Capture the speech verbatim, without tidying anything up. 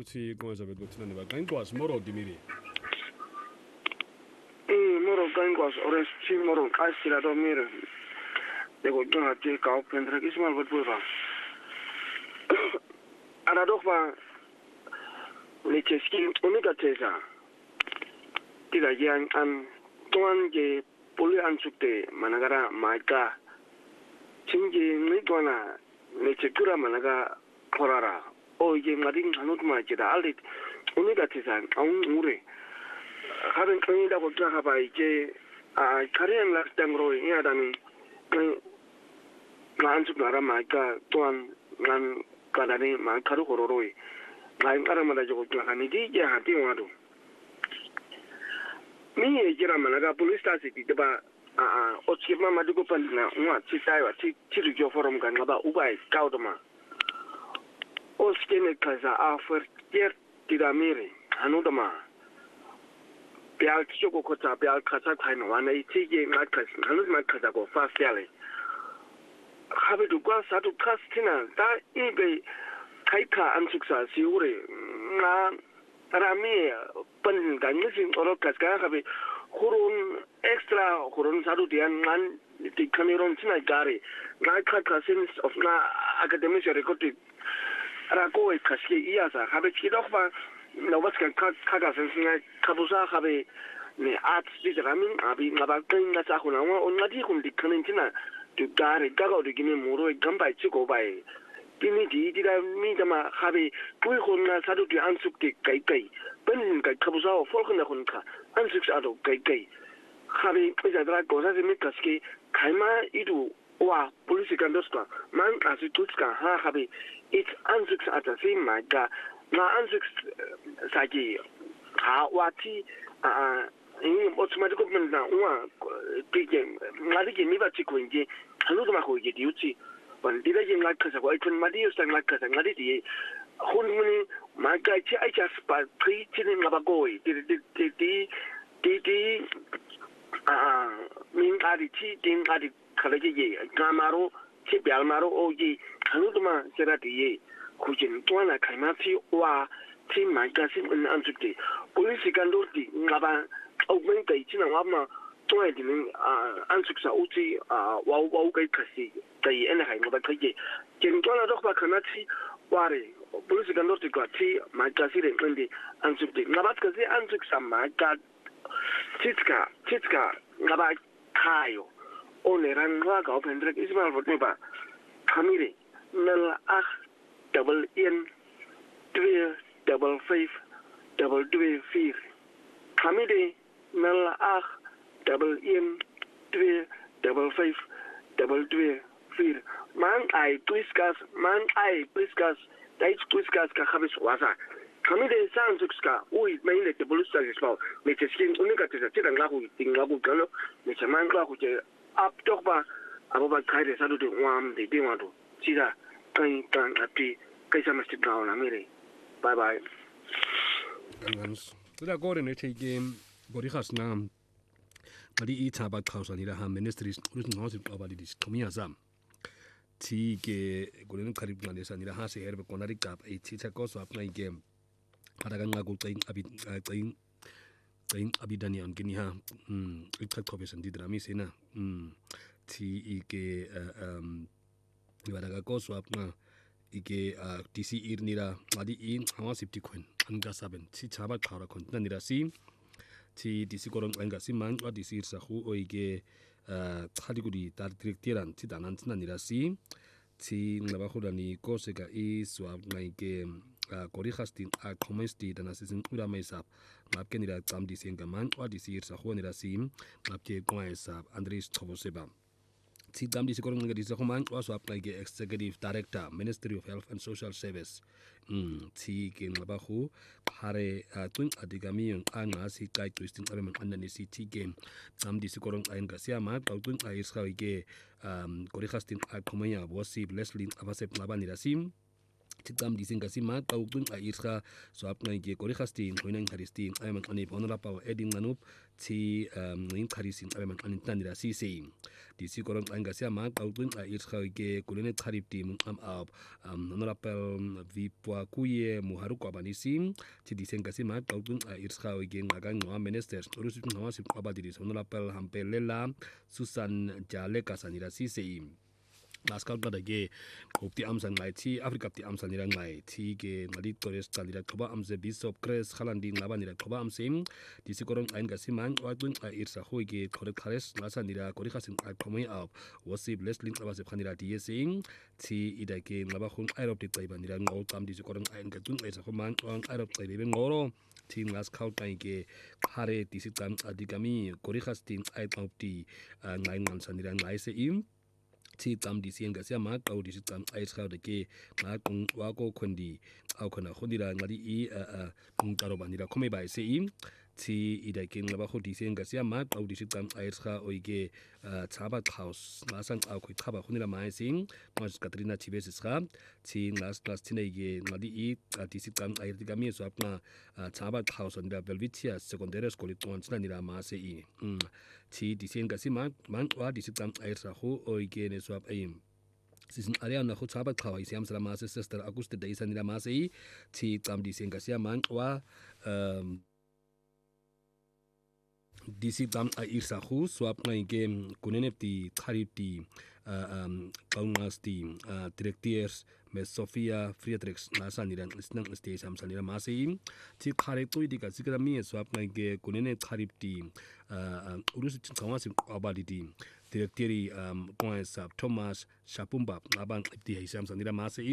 ukuthi konza bekuthina nebaqa inqwazi moro dimiri eh moro ka inqwazi ores chi moro ka sila do mire de go tuna te ka opendra kismal bot boba ana doch ba le cheski unika tesa tiga yang an tuan je poli ansukte managara maika chingi ni dona le chekura managa korara o ye ngading hanut ma jeda alit unika tesa aun ure haben kani da ko ta ba je a karen la tangro ya dani ngan suk nara maika tuan ngan kadani ma karu kororoi ngai karama da jogo tla kani di je hati wadu mi e jira managa police station ti ba a a o skima madugo pandina wa ti taiwa ti ti jo forum kan ngaba ubai kaudoma o skene kaza afer tier ti da mire hanudama bial ti jogo kota bial kaza taino wana ti je ngakas hanud ma kaza go fast yale habe du kwa sa du kastina da ibe kaika ansuksa siure na rami pen ganyisin oro kaska habe khurun extra khurun sadu dian ngan ti kaniron sina gari na kaka sense of na academic record rako e kaske iasa habe kidoch ba na was kan kaka sense na kabusa habe ne art di ramin abi ngaba kan na sa khuna wa on ngadi kun dikanin tina tu gari gaga de gini muro gamba chigo bai Dini di di da mi da ma habe kui khon na sadu di ansuk ti kai kai ben kai kabusa o folkhna khon ka ansuk sa do kai kai habe pesa dra goza de mi kaski kaima idu wa police kan doska man asu tutska ha habe it ansuk sa ta sim ma ga na ansuk sa ji ha wati a in automatic government na wa ti je ngadi mi ba chi ko nje hanu ma ko je diuti ban dida yin lakasa ko aikun madiyo sang lakasa ngadi di hunmuni maga chi aicha spa tri tin ngaba goi di di di di di di ah min adi chi din adi khalaje ye gamaro chi bialmaro oji hanuduma serati ye kujin twana kaimati wa ti maga sim an antukti police kan dorti ngaba augmen kai china wama twa din ansuksa uti wa wa kai kasi tai ena hai ngaba kai ken tona dok ba kanati ware police kan dorti kwati magasi re ndi ansukti ngaba kasi ansuksa maga titska titska ngaba kayo oneran wa ga opendrek ismal votne ba kamire nel ach double in twee double five double twee vier kamire nel ach double in twee double five double twee vier man ai twiskas man ai twiskas dai twiskas ka khabis wasa kami de sanzukska ui maile te bolusta gespa me te skin unika te tira ngaku tingaku galo me chaman ngaku je up tokba abo ba kaire sadu de wam de de wado tira kai kan api kai samasti gauna mire bye bye angans tira gore ne te game bori khasna Mali ita ba khausa ni ha ministries urus ngosi abali dis komia zam ti ke goleni kharib ngane sa ni ha se herbe konari kap e ti ta koso apna game ada kan ngaku tsain abi tsain tsain abidani am gini ha um ikha khobe san di drami sena um ti ke um ibada ka koso apna ike tc irnira adi in hawa sipti khon anga saben ti chaba khara khon na nira si ti disi koron anga siman wa disi sa khu oige khali gudi tar direktiran ti danan tsna nirasi ti ngaba khudani ko se ga i swab ngai ke kori khastin a komesti dana sisin ura mai sap ngap ke nira tsam disi ngaman wa disi sa khu nirasi ngap ke kwai sap andris thoboseba ti dam disi koron ngai disi khuman wa swab ngai ke executive director ministry of health and social service um ti ke ngaba khu hare twin adigami yung anga si kai twisting abe man anani si ti game tsam disi koron ain ga sia ma tau twin ai sa ke um kori khastin a khumaya bosi leslie abasep ngaba nirasim Ticam disingasi mak kau pun airha swap ngai ke kori khasti hoinang kharisti ay man ani honorable edin nanup ti ngin kharisin ay man ani tanira si si disi koron angasi mak kau pun airha ke kulene kharip tim am ab honorable vipwa kuye muharu ko abanisi ti disingasi mak kau pun airha ke ngagan ngwa minister urusu ngwa si abadiri honorable hampelela susan jale kasanira si si Laskal pada ge kopti amsan ngai ti Afrika ti amsan nira ngai ti ge ngadi tores talira khoba amse bishop Chris Khalandi ngaba nira khoba amsim disi koron ain gasiman watun a irsa hoi ge khore khares ngasa nira kori khasin a khomai ab wasib lesling aba se khanira ti sing ti ida ge ngaba khun airop ti taiba nira ngol tam disi koron ain gatun aisa khoman on airop taibe ngoro ti ngas khau tai ge khare disi tam adigami kori khastin ai tauti ngai ngamsan nira ngai se im ti tam di sien gasia ma kau di tam ai chau de ke ma kung wa ko khondi au khona khondi ra ngari i a kung taro bani ra khome bai se im ti ida ke ngaba kho di sien gasia ma kau di tam ai chha oi ge chaba house ma sang au khoi thaba khoni ra mai sing ma katrina chibes scha ti ngas class ti nei ge ngadi i di tam ai ri ga mi so apna chaba house on da belvitia secondary school ton chna ni ra ma se i ti di sien gasi ma man wa di tam ai chha ho oi ge ne swap aim Sisin Ariana khu chaba khawa isiam sala ma sister Auguste de isanira ma sei ti tam di sien gasia man wa um disi tam a irsa khu swap ngai game kunene ti kharip ti um kaungas ti directors me Sofia Friedrichs nasa niran snang stage am sanira ma sei ti khare tu di ka sikra mi swap ngai ge kunene kharip ti urus changwa sim abaliti directory um points Thomas Shapumba abang ti hisam sanira ma sei